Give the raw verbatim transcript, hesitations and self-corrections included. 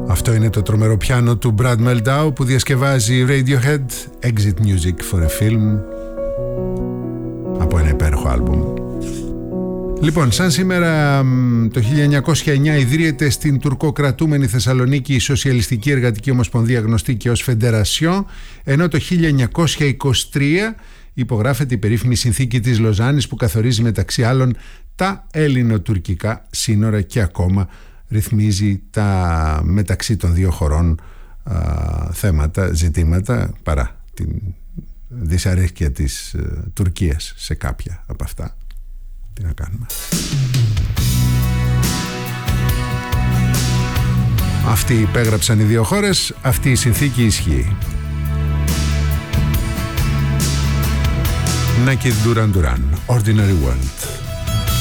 Αυτό είναι το τρομερό πιάνο του Brad Mehldau που διασκευάζει Radiohead, Exit Music for a Film, από ένα υπέροχο άλμπουμ. Λοιπόν, σαν σήμερα το χίλια εννιακόσια εννιά ιδρύεται στην τουρκοκρατούμενη Θεσσαλονίκη η Σοσιαλιστική Εργατική Ομοσπονδία, γνωστή και ως Φεντερασιόν, ενώ το χίλια εννιακόσια είκοσι τρία υπογράφεται η περίφημη συνθήκη της Λοζάνης που καθορίζει μεταξύ άλλων τα ελληνοτουρκικά σύνορα και ακόμα ρυθμίζει τα μεταξύ των δύο χωρών α, θέματα, ζητήματα, παρά την δυσαρέσκεια της ε, Τουρκίας σε κάποια από αυτά. Τι να κάνουμε. Αυτοί υπέγραψαν οι δύο χώρες, αυτή η συνθήκη ισχύει. Naked Duran Duran, Ordinary World.